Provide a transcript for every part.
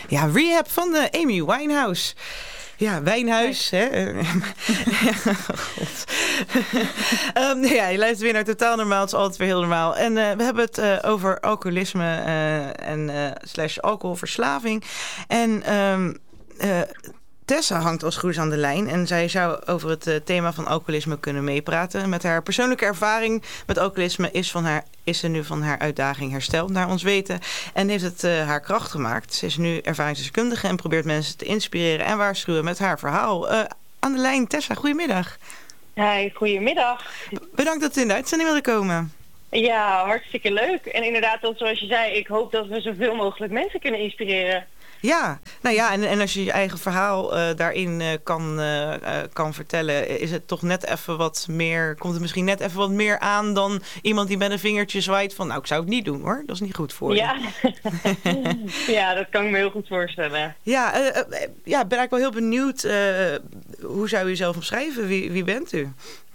Ja, Rehab van de Amy Winehouse. Ja, Wijnhuis. Hè? God. Ja, je luistert weer naar Totaal Normaal. Het is altijd weer heel normaal. En we hebben het over alcoholisme en slash alcoholverslaving. En Tessa hangt als goed is aan de lijn. En zij zou over het thema van alcoholisme kunnen meepraten. Met haar persoonlijke ervaring met alcoholisme is ze nu van haar uitdaging hersteld, naar ons weten. En heeft het haar kracht gemaakt. Ze is nu ervaringsdeskundige en probeert mensen te inspireren en waarschuwen met haar verhaal. Aan de lijn, Tessa, goedemiddag. Hi, goedemiddag. Bedankt dat u in de uitzending wilde komen. Ja, hartstikke leuk. En inderdaad, zoals je zei, ik hoop dat we zoveel mogelijk mensen kunnen inspireren. Ja, nou ja, en als je je eigen verhaal daarin kan vertellen, is het toch net even wat meer, komt het misschien net even wat meer aan dan iemand die met een vingertje zwaait van, nou, ik zou het niet doen hoor, dat is niet goed voor je. Ja, ja, dat kan ik me heel goed voorstellen. Ja, ben ik wel heel benieuwd, hoe zou u jezelf omschrijven? Wie bent u?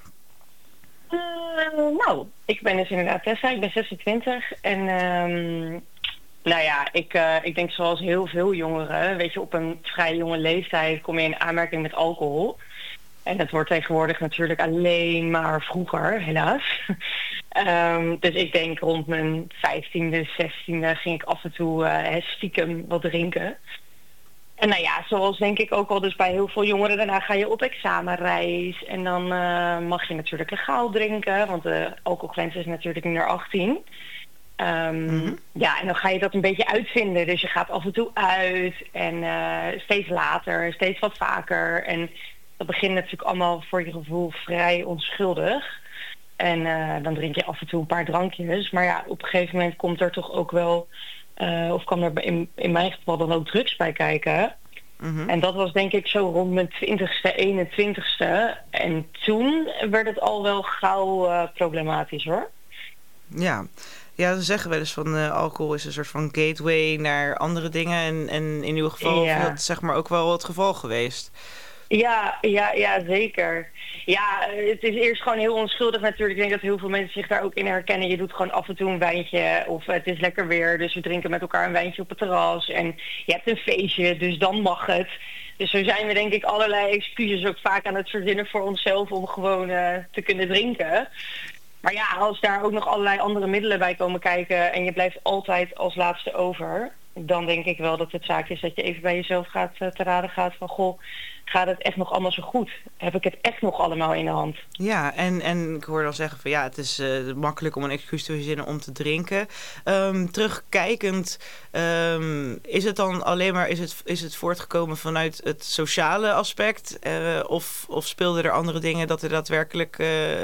Nou, ik ben dus inderdaad Tessa, ik ben 26 en nou ja, ik denk zoals heel veel jongeren, weet je, op een vrij jonge leeftijd kom je in aanmerking met alcohol. En dat wordt tegenwoordig natuurlijk alleen maar vroeger, helaas. Dus ik denk rond mijn 15e, 16e ging ik af en toe stiekem wat drinken. En nou ja, zoals denk ik ook al dus bij heel veel jongeren, daarna ga je op examenreis. En dan mag je natuurlijk legaal drinken, want de alcoholgrens is natuurlijk niet naar 18. Ja, en dan ga je dat een beetje uitvinden. Dus je gaat af en toe uit en steeds later, steeds wat vaker. En dat begint natuurlijk allemaal voor je gevoel vrij onschuldig. En dan drink je af en toe een paar drankjes. Maar ja, op een gegeven moment komt er toch ook wel, of kan er in mijn geval dan ook drugs bij kijken. Mm-hmm. En dat was denk ik zo rond mijn 20ste, 21ste. En toen werd het al wel gauw problematisch hoor. Ja. Ja, ze zeggen wel eens van alcohol is een soort van gateway naar andere dingen. En in uw geval is dat zeg maar ook wel het geval geweest. Ja, zeker. Ja, het is eerst gewoon heel onschuldig natuurlijk. Ik denk dat heel veel mensen zich daar ook in herkennen. Je doet gewoon af en toe een wijntje of het is lekker weer. Dus we drinken met elkaar een wijntje op het terras. En je hebt een feestje, dus dan mag het. Dus zo zijn we denk ik allerlei excuses ook vaak aan het verzinnen voor onszelf om gewoon te kunnen drinken. Maar ja, als daar ook nog allerlei andere middelen bij komen kijken en je blijft altijd als laatste over, dan denk ik wel dat het zaak is dat je even bij jezelf te raden gaat van, goh, gaat het echt nog allemaal zo goed? Heb ik het echt nog allemaal in de hand? Ja, en ik hoorde al zeggen van ja, het is makkelijk om een excuus te verzinnen om te drinken. Terugkijkend, is het dan alleen maar, is het voortgekomen vanuit het sociale aspect? Of speelden er andere dingen dat er daadwerkelijk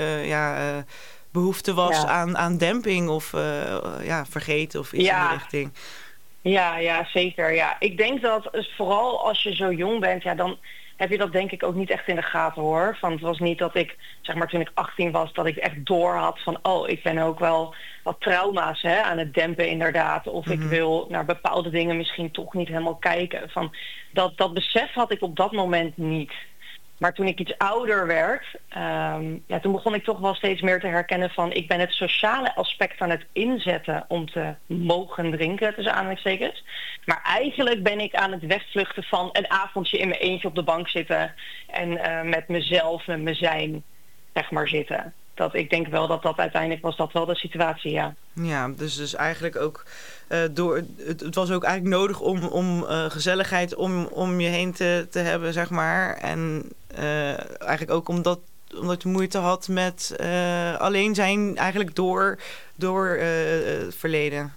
behoefte was aan demping of vergeten of iets in die richting? Ja, zeker. Ja. Ik denk dat vooral als je zo jong bent, ja, dan heb je dat denk ik ook niet echt in de gaten hoor. Van, het was niet dat ik, zeg maar toen ik 18 was, dat ik echt door had van, oh, ik ben ook wel wat trauma's aan het dempen inderdaad. Of ik wil naar bepaalde dingen misschien toch niet helemaal kijken. Van, dat besef had ik op dat moment niet. Maar toen ik iets ouder werd, toen begon ik toch wel steeds meer te herkennen van, ik ben het sociale aspect aan het inzetten om te mogen drinken, tussen aanhalingstekens. Maar eigenlijk ben ik aan het wegvluchten van een avondje in mijn eentje op de bank zitten en met mezelf, met mijn zijn, zeg maar, zitten. Dat ik denk wel dat uiteindelijk was dat wel de situatie, ja. Ja, dus eigenlijk ook het was ook eigenlijk nodig om gezelligheid om je heen te hebben, zeg maar. En eigenlijk ook omdat je moeite had met alleen zijn eigenlijk door het verleden.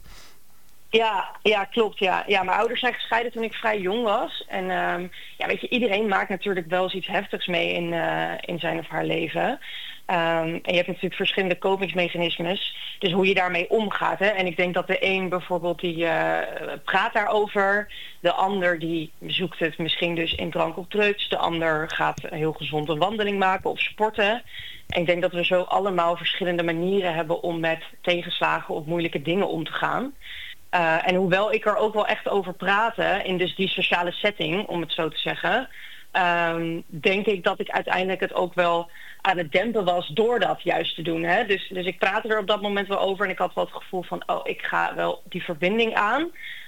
Ja, klopt. Ja, mijn ouders zijn gescheiden toen ik vrij jong was. En weet je, iedereen maakt natuurlijk wel eens iets heftigs mee in zijn of haar leven. En je hebt natuurlijk verschillende kopingsmechanismes. Dus hoe je daarmee omgaat. Hè? En ik denk dat de een bijvoorbeeld die praat daarover. De ander die zoekt het misschien dus in drank of drugs. De ander gaat heel gezond een wandeling maken of sporten. En ik denk dat we zo allemaal verschillende manieren hebben om met tegenslagen of moeilijke dingen om te gaan. En hoewel ik er ook wel echt over praatte in dus die sociale setting, om het zo te zeggen, denk ik dat ik uiteindelijk het ook wel aan het dempen was door dat juist te doen. Hè? Dus ik praatte er op dat moment wel over en ik had wel het gevoel van, oh, ik ga wel die verbinding aan.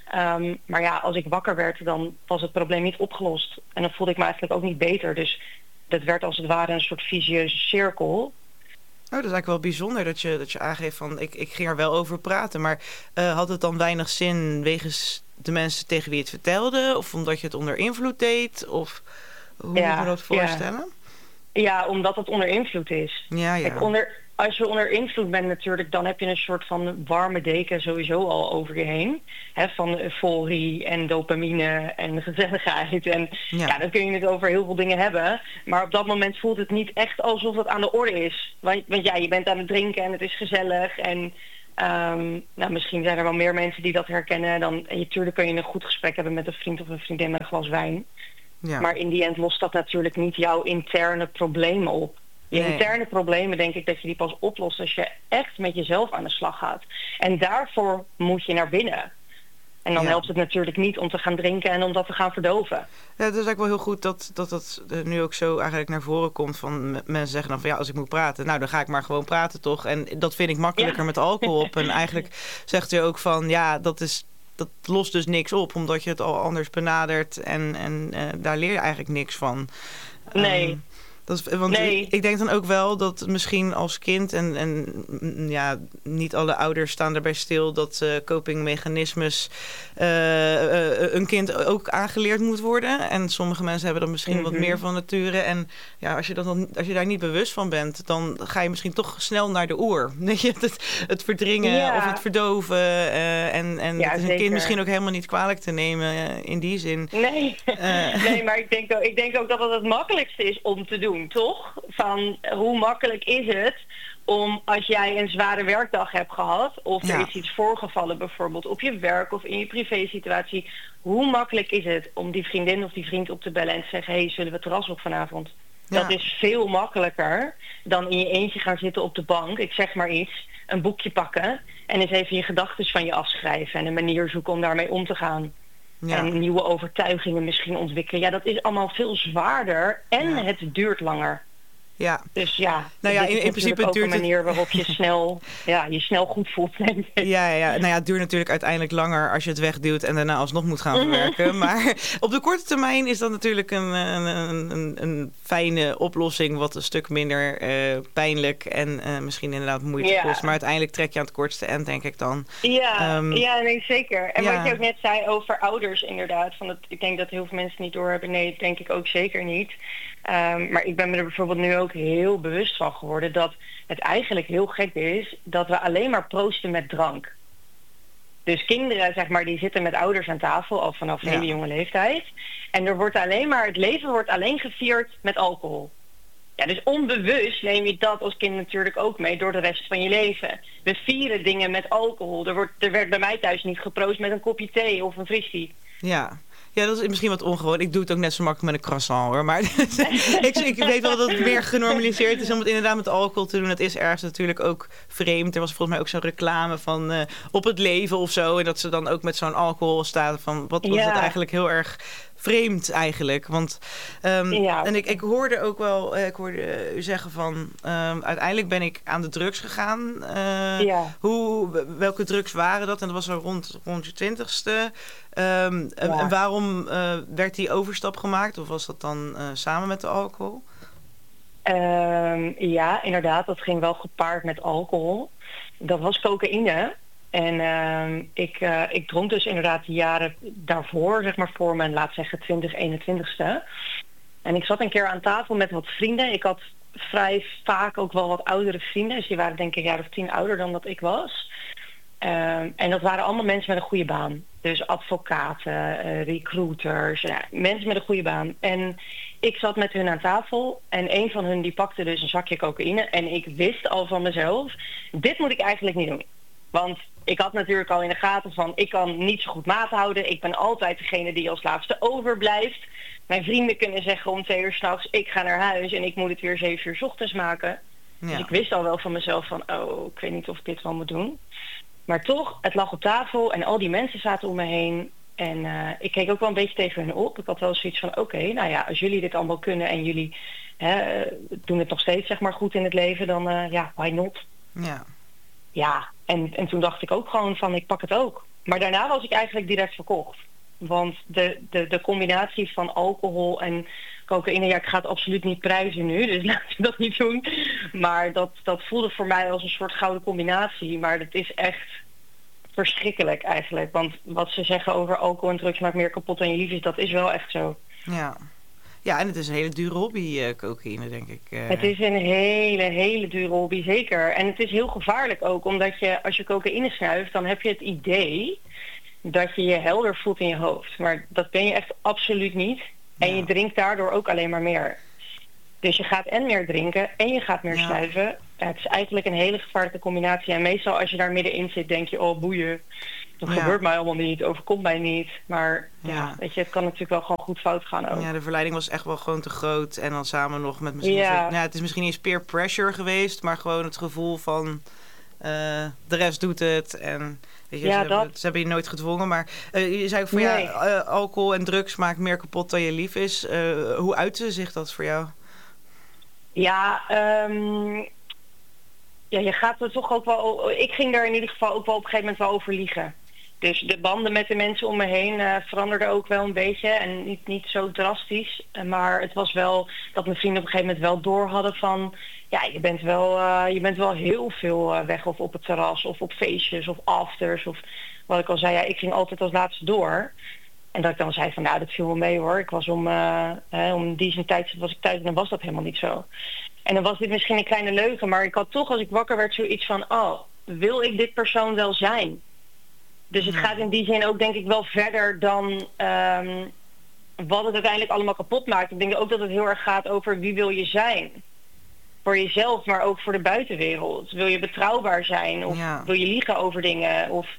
Maar ja, als ik wakker werd, dan was het probleem niet opgelost. En dan voelde ik me eigenlijk ook niet beter. Dus dat werd als het ware een soort vicieuze cirkel. Oh, dat is eigenlijk wel bijzonder dat je aangeeft van ik ging er wel over praten. Maar had het dan weinig zin wegens de mensen tegen wie je het vertelde? Of omdat je het onder invloed deed? Of hoe moet je me dat voorstellen? Ja, omdat het onder invloed is. Ja. Kijk, als je onder invloed bent natuurlijk, dan heb je een soort van warme deken sowieso al over je heen. Van euforie en dopamine en gezelligheid. En dan kun je het over heel veel dingen hebben. Maar op dat moment voelt het niet echt alsof het aan de orde is. Want ja, je bent aan het drinken en het is gezellig. En misschien zijn er wel meer mensen die dat herkennen. En natuurlijk kun je een goed gesprek hebben met een vriend of een vriendin met een glas wijn. Ja. Maar in die end lost dat natuurlijk niet jouw interne problemen op. Je interne problemen, denk ik, dat je die pas oplost als je echt met jezelf aan de slag gaat. En daarvoor moet je naar binnen. En dan helpt het natuurlijk niet om te gaan drinken en om dat te gaan verdoven. Ja, het is eigenlijk wel heel goed dat nu ook zo eigenlijk naar voren komt. Van mensen zeggen dan van als ik moet praten, nou dan ga ik maar gewoon praten toch. En dat vind ik makkelijker met alcohol op. En eigenlijk zegt u ook van dat lost dus niks op, omdat je het al anders benadert. En daar leer je eigenlijk niks van. Nee. Ik denk dan ook wel dat misschien als kind... en niet alle ouders staan erbij stil... dat copingmechanismes een kind ook aangeleerd moet worden. En sommige mensen hebben dat misschien wat meer van nature. En ja, als je daar niet bewust van bent... dan ga je misschien toch snel naar de oer. Het verdringen of het verdoven. En het is een kind misschien ook helemaal niet kwalijk te nemen in die zin. Nee, maar ik denk ook dat het makkelijkste is om te doen. Toch? Van hoe makkelijk is het om als jij een zware werkdag hebt gehad of er is iets voorgevallen bijvoorbeeld op je werk of in je privésituatie, hoe makkelijk is het om die vriendin of die vriend op te bellen en te zeggen, hey, zullen we terras op vanavond? Ja. Dat is veel makkelijker dan in je eentje gaan zitten op de bank, ik zeg maar iets, een boekje pakken en eens even je gedachten van je afschrijven en een manier zoeken om daarmee om te gaan. Ja. En nieuwe overtuigingen misschien ontwikkelen. Ja, dat is allemaal veel zwaarder en het duurt langer. Ja. Dus in principe ook een manier waarop je snel goed voelt, denk ik. Het duurt natuurlijk uiteindelijk langer als je het wegduwt en daarna alsnog moet gaan verwerken. Maar op de korte termijn is dat natuurlijk een fijne oplossing, wat een stuk minder pijnlijk en misschien inderdaad moeite kost. Maar uiteindelijk trek je aan het kortste eind, denk ik dan. Nee, zeker. En wat je ook net zei over ouders, inderdaad. Ik denk dat heel veel mensen niet doorhebben. Nee, denk ik ook zeker niet. Maar ik ben me er bijvoorbeeld nu ook heel bewust van geworden dat het eigenlijk heel gek is dat we alleen maar proosten met drank. Dus kinderen, zeg maar, die zitten met ouders aan tafel al vanaf een hele jonge leeftijd. En het leven wordt alleen gevierd met alcohol. Ja, dus onbewust neem je dat als kind natuurlijk ook mee door de rest van je leven. We vieren dingen met alcohol. Er werd bij mij thuis niet geproost met een kopje thee of een fristie. Ja, dat is misschien wat ongewoon. Ik doe het ook net zo makkelijk met een croissant, hoor. Maar ik weet wel dat het meer genormaliseerd is om het inderdaad met alcohol te doen. Het is ergens natuurlijk ook vreemd. Er was volgens mij ook zo'n reclame van op het leven of zo. En dat ze dan ook met zo'n alcohol staan van wat was het eigenlijk heel erg vreemd eigenlijk. Want en ik hoorde ook wel, ik hoorde u zeggen van uiteindelijk ben ik aan de drugs gegaan. Welke drugs waren dat? En dat was al rond je 20ste. En waarom werd die overstap gemaakt? Of was dat dan samen met de alcohol? Inderdaad. Dat ging wel gepaard met alcohol. Dat was cocaïne. En ik dronk dus inderdaad de jaren daarvoor, zeg maar voor mijn, laat zeggen, 21ste. En ik zat een keer aan tafel met wat vrienden. Ik had vrij vaak ook wel wat oudere vrienden. Dus die waren denk ik een jaar of 10 ouder dan dat ik was. En dat waren allemaal mensen met een goede baan. Dus advocaten, recruiters, mensen met een goede baan. En ik zat met hun aan tafel en een van hun die pakte dus een zakje cocaïne. En ik wist al van mezelf, dit moet ik eigenlijk niet doen. Want ik had natuurlijk al in de gaten van, ik kan niet zo goed maat houden. Ik ben altijd degene die als laatste overblijft. Mijn vrienden kunnen zeggen om 2 uur 's nachts, ik ga naar huis en ik moet het weer 7 uur 's ochtends maken. Ja. Dus ik wist al wel van mezelf van, ik weet niet of ik dit wel moet doen. Maar toch, het lag op tafel en al die mensen zaten om me heen. En ik keek ook wel een beetje tegen hun op. Ik had wel zoiets van, oké, als jullie dit allemaal kunnen en jullie doen het nog steeds zeg maar goed in het leven, dan why not? Ja. Ja, en toen dacht ik ook gewoon van, ik pak het ook. Maar daarna was ik eigenlijk direct verkocht. Want de combinatie van alcohol en cocaïne... Ja, ik ga het absoluut niet prijzen nu, dus laten we dat niet doen. Maar dat voelde voor mij als een soort gouden combinatie. Maar dat is echt verschrikkelijk eigenlijk. Want wat ze zeggen over alcohol en drugs maakt meer kapot dan je lief is... dat is wel echt zo. Ja. Ja, en het is een hele dure hobby, cocaïne, denk ik. Het is een hele dure hobby, zeker. En het is heel gevaarlijk ook, omdat je als je cocaïne snuift... dan heb je het idee dat je je helder voelt in je hoofd. Maar dat ben je echt absoluut niet. En je drinkt daardoor ook alleen maar meer. Dus je gaat en meer drinken en je gaat meer snuiven. Ja, het is eigenlijk een hele gevaarlijke combinatie. En meestal als je daar middenin zit, denk je... oh, boeien, dat gebeurt mij allemaal niet, overkomt mij niet. Maar weet je, het kan natuurlijk wel gewoon goed fout gaan ook. Ja, de verleiding was echt wel gewoon te groot. En dan samen nog met misschien... het is misschien niet eens peer pressure geweest... maar gewoon het gevoel van... de rest doet het. En weet je, ze hebben je nooit gedwongen. Maar je zei ook van alcohol en drugs maakt meer kapot dan je lief is. Hoe uitte zich dat voor jou? Ja, je gaat er toch ook wel... Ik ging daar in ieder geval ook wel op een gegeven moment wel over liegen. Dus de banden met de mensen om me heen veranderden ook wel een beetje. En niet zo drastisch. Maar het was wel dat mijn vrienden op een gegeven moment wel door hadden van... Ja, je bent wel heel veel weg of op het terras of op feestjes of afters. Of wat ik al zei, ik ging altijd als laatste door. En dat ik dan zei van, nou, dat viel wel mee hoor. Ik was om die tijd was ik thuis en dan was dat helemaal niet zo. En dan was dit misschien een kleine leugen, maar ik had toch als ik wakker werd zoiets van... oh, wil ik dit persoon wel zijn? Dus het gaat in die zin ook denk ik wel verder dan wat het uiteindelijk allemaal kapot maakt. Ik denk ook dat het heel erg gaat over wie wil je zijn. Voor jezelf, maar ook voor de buitenwereld. Wil je betrouwbaar zijn? Of wil je liegen over dingen? Of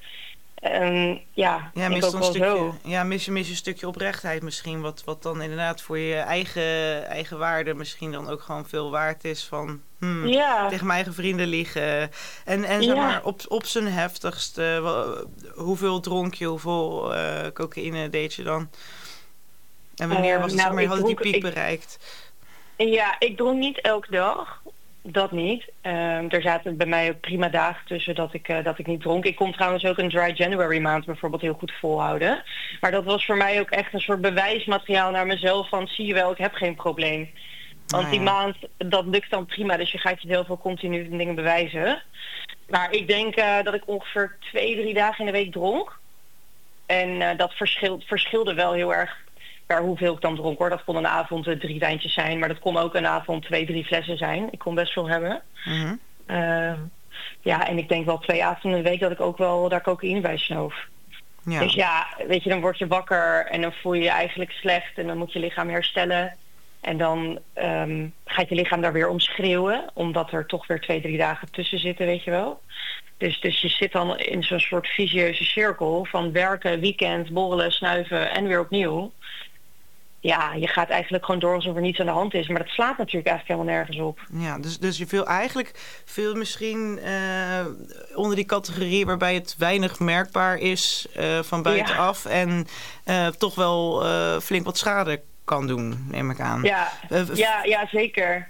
mis je een stukje oprechtheid misschien. Wat dan inderdaad voor je eigen waarde misschien dan ook gewoon veel waard is van... tegen mijn eigen vrienden liegen. En zeg maar, op zijn heftigste, hoeveel dronk je, hoeveel cocaïne deed je dan? En wanneer was het, had het die piek bereikt? Ja, ik dronk niet elke dag. Dat niet. Er zaten bij mij ook prima dagen tussen dat ik niet dronk. Ik kon trouwens ook een dry January maand bijvoorbeeld heel goed volhouden. Maar dat was voor mij ook echt een soort bewijsmateriaal naar mezelf van... zie je wel, ik heb geen probleem. Want die maand, dat lukt dan prima. Dus je gaat jezelf wel continu dingen bewijzen. Maar ik denk dat ik ongeveer 2-3 dagen in de week dronk. En dat verschilde wel heel erg per hoeveel ik dan dronk hoor. Dat kon een avond 3 wijntjes zijn. Maar dat kon ook een avond 2-3 flessen zijn. Ik kon best veel hebben. Mm-hmm. En ik denk wel 2 avonden in de week dat ik ook wel daar cocaïne bij snoof. Ja. Dus weet je, dan word je wakker en dan voel je je eigenlijk slecht. En dan moet je lichaam herstellen. En dan gaat je lichaam daar weer om schreeuwen. Omdat er toch weer 2-3 dagen tussen zitten, weet je wel. Dus je zit dan in zo'n soort visieuze cirkel van werken, weekend, borrelen, snuiven en weer opnieuw. Ja, je gaat eigenlijk gewoon door alsof er niets aan de hand is. Maar dat slaat natuurlijk eigenlijk helemaal nergens op. Ja, dus je viel misschien onder die categorie waarbij het weinig merkbaar is van buitenaf. Ja. En toch wel flink wat schade kan doen, neem ik aan. Ja, zeker.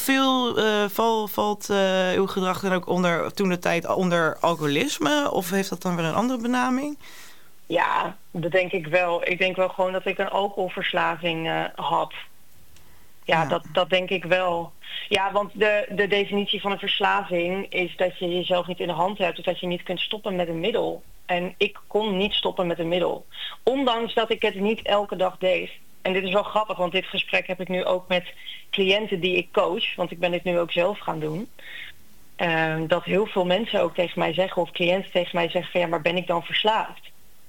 Valt uw gedrag dan ook onder alcoholisme? Of heeft dat dan weer een andere benaming? Ja, dat denk ik wel. Ik denk wel gewoon dat ik een alcoholverslaving had. Ja, dat denk ik wel. Ja, want de definitie van een verslaving is dat je jezelf niet in de hand hebt. Of dat je niet kunt stoppen met een middel. En ik kon niet stoppen met een middel. Ondanks dat ik het niet elke dag deed. En dit is wel grappig, want dit gesprek heb ik nu ook met cliënten die ik coach. Want ik ben dit nu ook zelf gaan doen. Dat heel veel mensen ook tegen mij zeggen, of cliënten tegen mij zeggen van ja, maar ben ik dan verslaafd?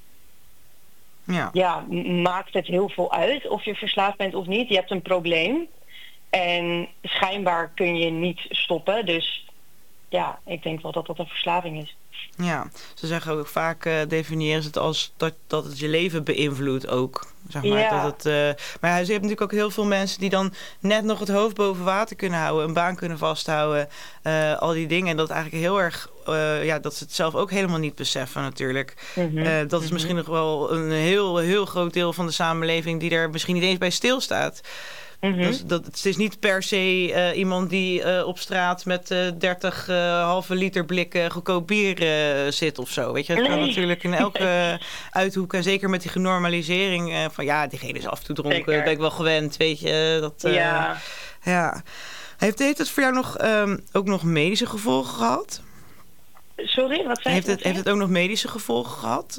Ja, maakt het heel veel uit of je verslaafd bent of niet. Je hebt een probleem en schijnbaar kun je niet stoppen. Dus ja, ik denk wel dat dat een verslaving is. Ja, ze zeggen ook vaak, definiëren ze het als dat het je leven beïnvloedt ook. Zeg maar, maar je hebt natuurlijk ook heel veel mensen die dan net nog het hoofd boven water kunnen houden, een baan kunnen vasthouden, al die dingen. En dat eigenlijk heel erg, dat ze het zelf ook helemaal niet beseffen natuurlijk. Mm-hmm. Dat is misschien nog wel een heel, heel groot deel van de samenleving die er misschien niet eens bij stilstaat. Dus het is niet per se iemand die op straat met 30 halve liter blikken goedkoop bier zit of zo. Weet je, het kan natuurlijk in elke uithoek. En zeker met die genormalisering van diegene is af en toe dronken. Dat ben ik wel gewend, weet je. Ja. Heeft het voor jou ook nog medische gevolgen gehad? Sorry, wat zei je? Heeft het ook nog medische gevolgen gehad?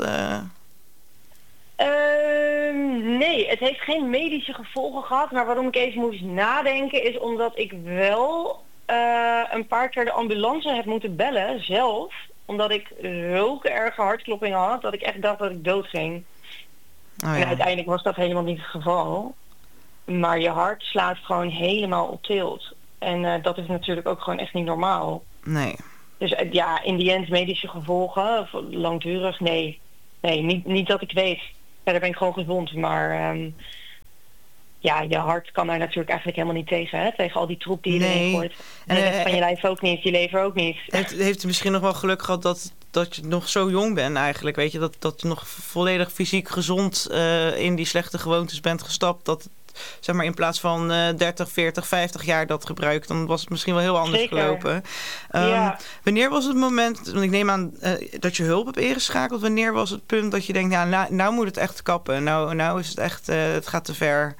Nee, het heeft geen medische gevolgen gehad. Maar waarom ik even moest nadenken is omdat ik wel een paar keer de ambulance heb moeten bellen zelf. Omdat ik zulke erge hartkloppingen had dat ik echt dacht dat ik doodging. En uiteindelijk was dat helemaal niet het geval. Maar je hart slaat gewoon helemaal op tilt. En dat is natuurlijk ook gewoon echt niet normaal. Nee. Dus in die end medische gevolgen, langdurig, nee. Nee, niet dat ik weet. Verder ben ik gewoon gezond. Maar je hart kan daar natuurlijk eigenlijk helemaal niet tegen. Hè? Tegen al die troep die je erin gooit. En de rest van je lijf ook niet, je lever ook niet. Heeft u misschien nog wel geluk gehad dat je nog zo jong bent eigenlijk? Weet je, dat je nog volledig fysiek gezond in die slechte gewoontes bent gestapt. Dat zeg maar in plaats van 30, 40, 50 jaar dat gebruikt, dan was het misschien wel heel anders gelopen. Wanneer was het moment, want ik neem aan dat je hulp hebt ingeschakeld, wanneer was het punt dat je denkt, nou moet het echt kappen, nou is het echt, het gaat te ver?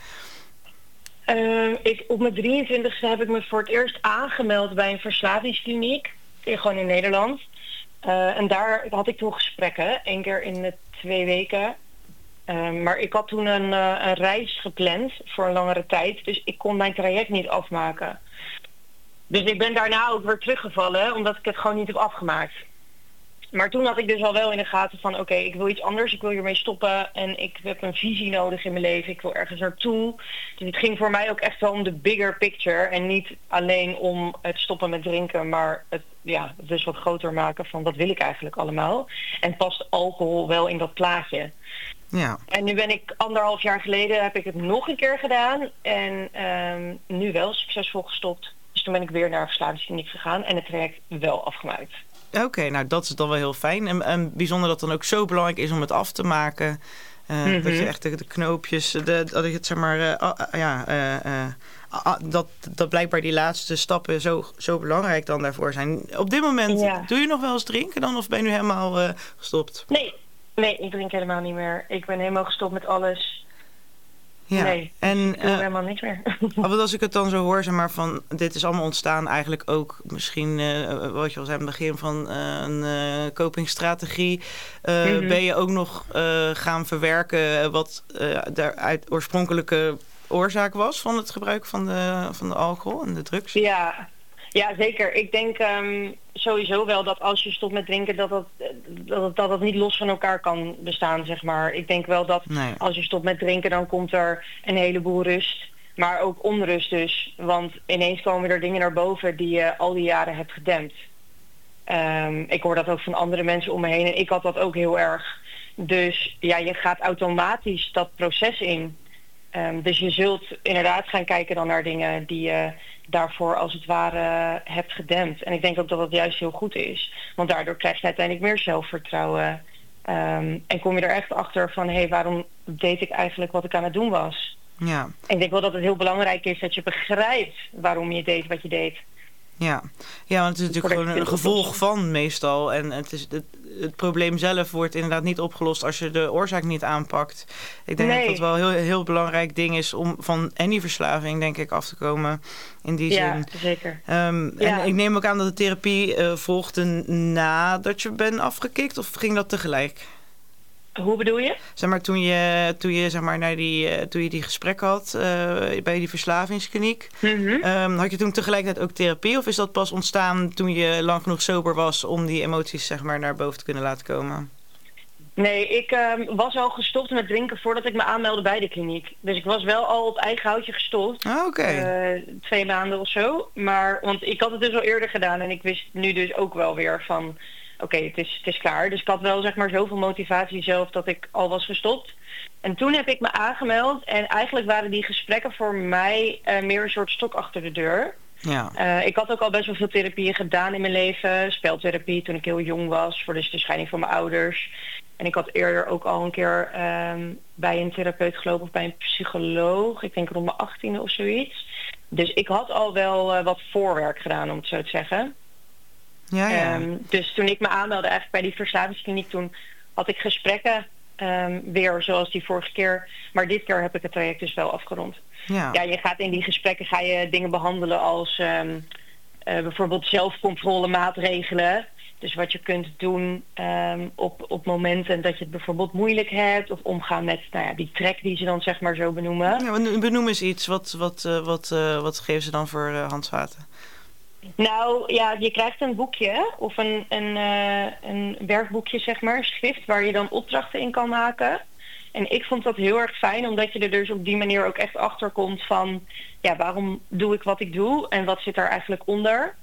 Op mijn 23e heb ik me voor het eerst aangemeld bij een verslavingskliniek, gewoon in Nederland. En daar had ik toen gesprekken, 1 keer in de 2 weken. Maar ik had toen een reis gepland voor een langere tijd. Dus ik kon mijn traject niet afmaken. Dus ik ben daarna ook weer teruggevallen, omdat ik het gewoon niet heb afgemaakt. Maar toen had ik dus al wel in de gaten van oké, ik wil iets anders. Ik wil hiermee stoppen en ik heb een visie nodig in mijn leven. Ik wil ergens naartoe. Dus het ging voor mij ook echt wel om de bigger picture. En niet alleen om het stoppen met drinken, maar het dus wat groter maken van wat wil ik eigenlijk allemaal. En past alcohol wel in dat plaatje. Ja. En nu ben ik 1,5 jaar geleden heb ik het nog een keer gedaan. En nu wel succesvol gestopt. Dus toen ben ik weer naar een verslavingskliniek gegaan en het traject wel afgemaakt. Oké, nou dat is dan wel heel fijn. En bijzonder dat het dan ook zo belangrijk is om het af te maken. Dat je echt de knoopjes, dat ik het zeg maar, dat blijkbaar die laatste stappen zo belangrijk dan daarvoor zijn. Op dit moment, doe je nog wel eens drinken dan of ben je nu helemaal gestopt? Nee, ik drink helemaal niet meer. Ik ben helemaal gestopt met alles. Ja. Nee, en ik doe helemaal niks meer. Want als ik het dan zo hoor, zeg maar, van dit is allemaal ontstaan eigenlijk ook misschien, wat je al zei aan het begin van een copingstrategie. Ben je ook nog gaan verwerken wat de oorspronkelijke oorzaak was van het gebruik van de alcohol en de drugs? Ja, zeker. Ik denk sowieso wel dat als je stopt met drinken, dat niet los van elkaar kan bestaan, zeg maar. Ik denk wel dat als je stopt met drinken, dan komt er een heleboel rust. Maar ook onrust dus. Want ineens komen er dingen naar boven die je al die jaren hebt gedempt. Ik hoor dat ook van andere mensen om me heen en ik had dat ook heel erg. Dus je gaat automatisch dat proces in. Dus je zult inderdaad gaan kijken dan naar dingen die je daarvoor als het ware hebt gedempt. En ik denk ook dat dat juist heel goed is. Want daardoor krijg je uiteindelijk meer zelfvertrouwen. En kom je er echt achter van waarom deed ik eigenlijk wat ik aan het doen was? Ja. En ik denk wel dat het heel belangrijk is dat je begrijpt waarom je deed wat je deed. Ja, want het is natuurlijk gewoon een gevolg van meestal. En het probleem zelf wordt inderdaad niet opgelost als je de oorzaak niet aanpakt. Ik denk dat dat wel een heel belangrijk ding is om van any verslaving, denk ik, af te komen. In die zin. Ja, zeker. En ik neem ook aan dat de therapie volgde nadat je bent afgekikt, of ging dat tegelijk? Hoe bedoel je? Zeg maar, toen je zeg maar toen je die gesprekken had bij die verslavingskliniek, had je toen tegelijkertijd ook therapie, of is dat pas ontstaan toen je lang genoeg sober was om die emoties zeg maar naar boven te kunnen laten komen? Nee, ik was al gestopt met drinken voordat ik me aanmeldde bij de kliniek. Dus ik was wel al op eigen houtje gestopt. Oké. 2 maanden of zo. Maar, want ik had het dus al eerder gedaan en ik wist nu dus ook wel weer van oké, het is klaar. Dus ik had wel zeg maar zoveel motivatie zelf dat ik al was gestopt. En toen heb ik me aangemeld en eigenlijk waren die gesprekken voor mij meer een soort stok achter de deur. Ja. Ik had ook al best wel veel therapieën gedaan in mijn leven. Speltherapie toen ik heel jong was, voor dus de scheiding van mijn ouders. En ik had eerder ook al een keer bij een therapeut gelopen of bij een psycholoog. Ik denk rond mijn 18e of zoiets. Dus ik had al wel wat voorwerk gedaan, om het zo te zeggen. Ja. Dus toen ik me aanmeldde eigenlijk bij die verslavingskliniek, toen had ik gesprekken weer zoals die vorige keer. Maar dit keer heb ik het traject dus wel afgerond. Ja, je gaat in die gesprekken dingen behandelen als bijvoorbeeld zelfcontrolemaatregelen. Dus wat je kunt doen op momenten dat je het bijvoorbeeld moeilijk hebt. Of omgaan met die trek die ze dan zeg maar zo benoemen. Ja, benoem eens iets. Wat geven ze dan voor handvaten? Nou ja, je krijgt een boekje of een werkboekje zeg maar. Een schrift waar je dan opdrachten in kan maken. En ik vond dat heel erg fijn. Omdat je er dus op die manier ook echt achter komt van waarom doe ik wat ik doe. En wat zit daar eigenlijk onder.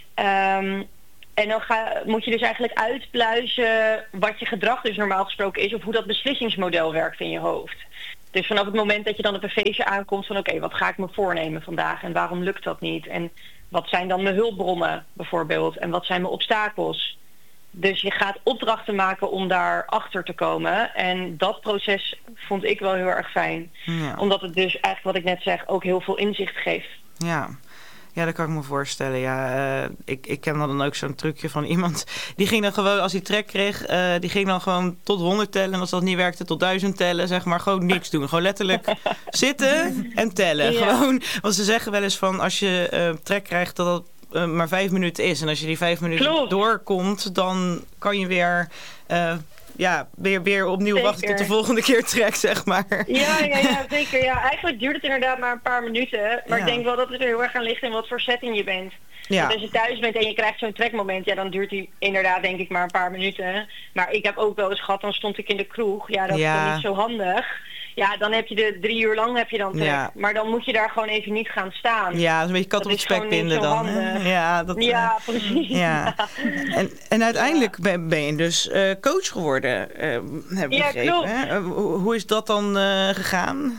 En dan moet je dus eigenlijk uitpluizen wat je gedrag dus normaal gesproken is. Of hoe dat beslissingsmodel werkt in je hoofd. Dus vanaf het moment dat je dan op een feestje aankomt van oké, wat ga ik me voornemen vandaag en waarom lukt dat niet? En wat zijn dan mijn hulpbronnen bijvoorbeeld? En wat zijn mijn obstakels? Dus je gaat opdrachten maken om daar achter te komen. En dat proces vond ik wel heel erg fijn. Ja. Omdat het dus eigenlijk wat ik net zeg ook heel veel inzicht geeft. Ja, dat kan ik me voorstellen. Ja, ik ken dan ook zo'n trucje van iemand. Die ging dan gewoon, als hij trek kreeg, die ging dan gewoon tot 100 tellen. En als dat niet werkte, tot 1000 tellen. Zeg maar, gewoon niks doen. Gewoon letterlijk zitten en tellen. Ja. Gewoon, want ze zeggen wel eens van, als je trek krijgt, dat maar 5 minuten is. En als je die 5 minuten doorkomt, dan kan je weer... weer opnieuw wachten tot de volgende keer trek, zeg maar. Ja, zeker. Ja, eigenlijk duurt het inderdaad maar een paar minuten. Maar ik denk wel dat het er heel erg aan ligt in wat voor setting je bent. Ja. Want als je thuis bent en je krijgt zo'n trekmoment, dan duurt die inderdaad denk ik maar een paar minuten. Maar ik heb ook wel eens gehad, dan stond ik in de kroeg. Ja, dat is dan niet zo handig. Ja, dan heb je 3 uur lang heb je dan trek. Ja. Maar dan moet je daar gewoon even niet gaan staan. Ja, dat is een beetje kat op het spek binden dan. Ja, precies. Ja. En uiteindelijk ben je dus coach geworden, heb ik begrepen. Klopt. Hè? Hoe is dat dan gegaan?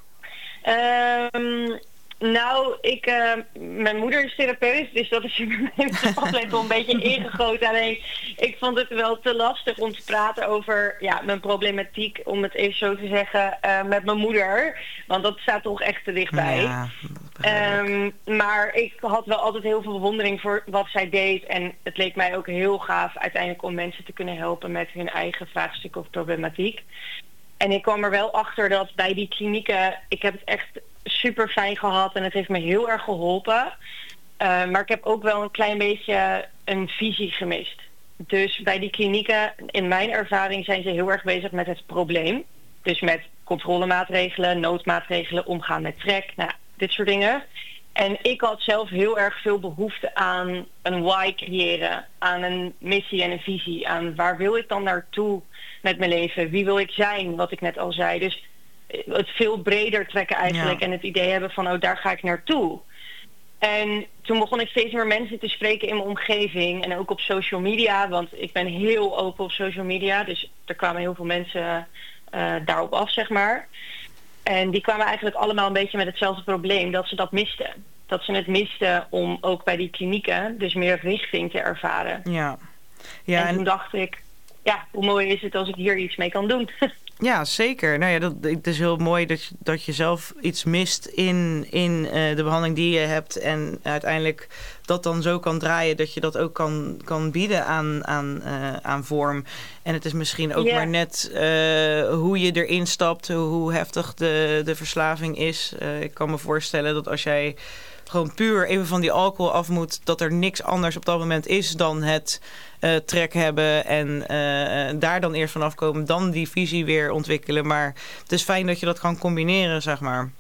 Nou, mijn moeder is therapeut, dus dat is in mijn paplepel een beetje ingegoten. Alleen, ik vond het wel te lastig om te praten over mijn problematiek, om het even zo te zeggen, met mijn moeder. Want dat staat toch echt te dichtbij. Ja, maar ik had wel altijd heel veel bewondering voor wat zij deed. En het leek mij ook heel gaaf uiteindelijk om mensen te kunnen helpen met hun eigen vraagstuk of problematiek. En ik kwam er wel achter dat bij die klinieken, ik heb het echt super fijn gehad en het heeft me heel erg geholpen. Maar ik heb ook wel een klein beetje een visie gemist. Dus bij die klinieken, in mijn ervaring, zijn ze heel erg bezig met het probleem. Dus met controlemaatregelen, noodmaatregelen, omgaan met trek, dit soort dingen. En ik had zelf heel erg veel behoefte aan een why creëren, aan een missie en een visie, aan waar wil ik dan naartoe met mijn leven, wie wil ik zijn, wat ik net al zei. Dus het veel breder trekken eigenlijk en het idee hebben van daar ga ik naartoe. En toen begon ik steeds meer mensen te spreken in mijn omgeving en ook op social media, want ik ben heel open op social media, dus er kwamen heel veel mensen daarop af, zeg maar. En die kwamen eigenlijk allemaal een beetje met hetzelfde probleem, dat ze dat misten. Dat ze het misten om ook bij die klinieken dus meer richting te ervaren. Ja, en toen dacht ik, hoe mooi is het als ik hier iets mee kan doen. Ja, zeker. Nou ja, het is heel mooi dat je zelf iets mist in de behandeling die je hebt. En uiteindelijk dat dan zo kan draaien dat je dat ook kan bieden aan vorm. En het is misschien ook maar net hoe je erin stapt, hoe heftig de verslaving is. Ik kan me voorstellen dat als jij gewoon puur even van die alcohol af moet, dat er niks anders op dat moment is dan het trek hebben en daar dan eerst vanaf komen, dan die visie weer ontwikkelen. Maar het is fijn dat je dat kan combineren, zeg maar.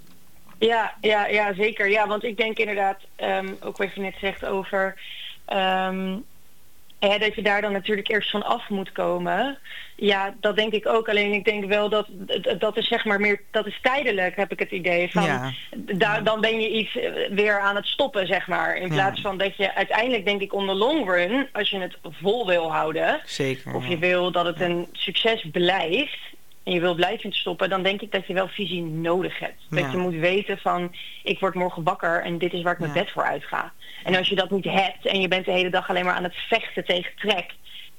Ja, zeker. Ja, want ik denk inderdaad, ook wat je net zegt over dat je daar dan natuurlijk eerst van af moet komen. Ja, dat denk ik ook. Alleen ik denk wel dat is zeg maar meer, dat is tijdelijk, heb ik het idee. Van, dan ben je iets weer aan het stoppen, zeg maar. In plaats van dat je uiteindelijk, denk ik, on the long run, als je het vol wil houden, zeker, of je wil dat het een succes blijft, en je wil blijven stoppen, dan denk ik dat je wel visie nodig hebt. Dat je moet weten van, ik word morgen wakker en dit is waar ik mijn bed voor uitga. En als je dat niet hebt en je bent de hele dag alleen maar aan het vechten tegen trek,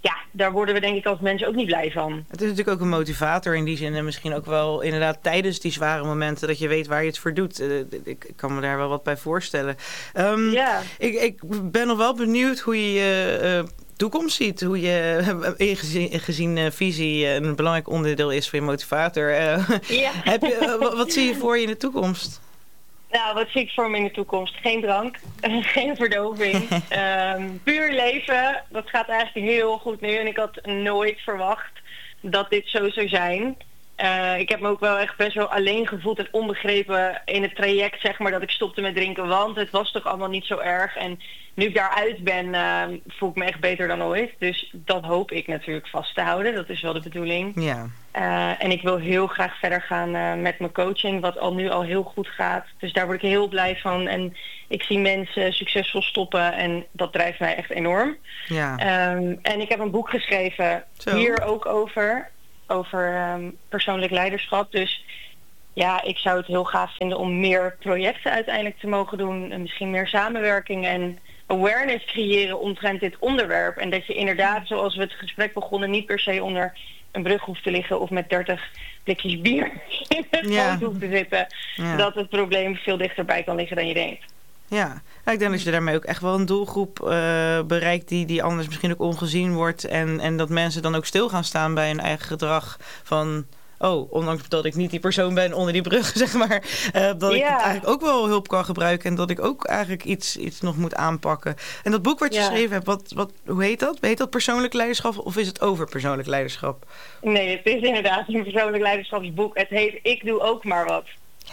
ja, daar worden we denk ik als mensen ook niet blij van. Het is natuurlijk ook een motivator in die zin. En misschien ook wel inderdaad tijdens die zware momenten dat je weet waar je het voor doet. Ik kan me daar wel wat bij voorstellen. Ik ben nog wel benieuwd hoe je toekomst ziet. Hoe je gezien visie een belangrijk onderdeel is van je motivator. Wat zie je voor je in de toekomst? Nou, wat zie ik voor me in de toekomst? Geen drank, geen verdoving, puur leven. Dat gaat eigenlijk heel goed nu en ik had nooit verwacht dat dit zo zou zijn. Ik heb me ook wel echt best wel alleen gevoeld en onbegrepen in het traject, zeg maar, dat ik stopte met drinken, want het was toch allemaal niet zo erg. En nu ik daaruit ben, voel ik me echt beter dan ooit. Dus dat hoop ik natuurlijk vast te houden. Dat is wel de bedoeling. Ja. En ik wil heel graag verder gaan met mijn coaching, wat nu al heel goed gaat. Dus daar word ik heel blij van. En ik zie mensen succesvol stoppen en dat drijft mij echt enorm. Ja. En ik heb een boek geschreven hier ook over persoonlijk leiderschap. Dus ja, ik zou het heel gaaf vinden om meer projecten uiteindelijk te mogen doen. En misschien meer samenwerking en awareness creëren omtrent dit onderwerp. En dat je inderdaad, zoals we het gesprek begonnen, niet per se onder een brug hoeft te liggen of met 30 blikjes bier in het hoofd hoeft te zitten. Ja. Dat het probleem veel dichterbij kan liggen dan je denkt. Ja, nou, ik denk dat je daarmee ook echt wel een doelgroep bereikt die anders misschien ook ongezien wordt. En dat mensen dan ook stil gaan staan bij hun eigen gedrag van, ondanks dat ik niet die persoon ben onder die brug, zeg maar, dat ik eigenlijk ook wel hulp kan gebruiken en dat ik ook eigenlijk iets nog moet aanpakken. En dat boek wat je geschreven hebt, hoe heet dat? Heet dat persoonlijk leiderschap of is het over persoonlijk leiderschap? Nee, het is inderdaad een persoonlijk leiderschapsboek. Het heet Ik Doe Ook Maar Wat.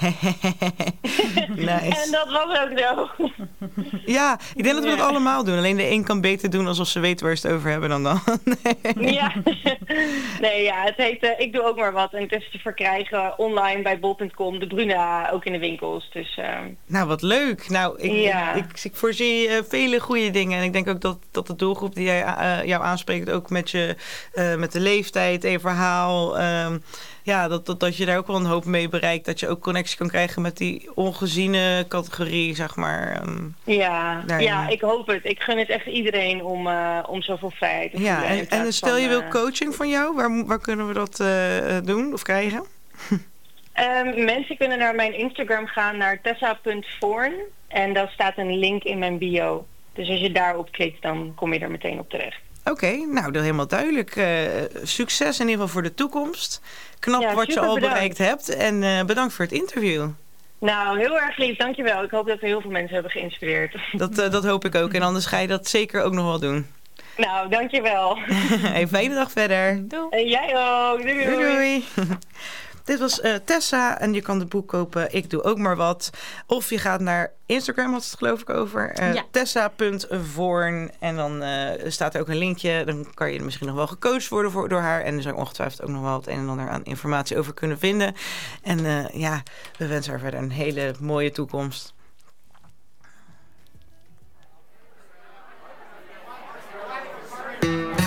Nice. En dat was ook zo. Ja, ik denk dat we dat allemaal doen. Alleen de een kan beter doen alsof ze weten waar ze het over hebben dan dan. Ja. Nee, het heet Ik Doe Ook Maar Wat. En het is te verkrijgen online bij bol.com. De Bruna ook in de winkels. Dus, Nou, wat leuk. Nou, ik voorzie vele goede dingen. En ik denk ook dat de doelgroep die jou aanspreekt, ook met de leeftijd en je verhaal, dat je daar ook wel een hoop mee bereikt. Dat je ook connectie kan krijgen met die ongeziene categorie, zeg maar. Ik hoop het. Ik gun het echt iedereen om zoveel vrijheid te voelen. En stel je wil coaching van jou, waar kunnen we dat doen of krijgen? Mensen kunnen naar mijn Instagram gaan, naar tessa.voorn. En daar staat een link in mijn bio. Dus als je daarop klikt, dan kom je er meteen op terecht. Oké, nou, dat helemaal duidelijk. Succes in ieder geval voor de toekomst. Knap wat je al bereikt hebt. En bedankt voor het interview. Nou, heel erg lief. Dankjewel. Ik hoop dat we heel veel mensen hebben geïnspireerd. Dat hoop ik ook. En anders ga je dat zeker ook nog wel doen. Nou, dankjewel. Hey, fijne dag verder. Doei. Jij ook. Doei. Doei. Dit was Tessa en je kan het boek kopen. Ik doe ook maar wat. Of je gaat naar Instagram, had het geloof ik over. Tessa.voorn. En dan staat er ook een linkje. Dan kan je misschien nog wel gecoacht worden door haar. En er zou ongetwijfeld ook nog wel het een en ander aan informatie over kunnen vinden. En we wensen haar verder een hele mooie toekomst.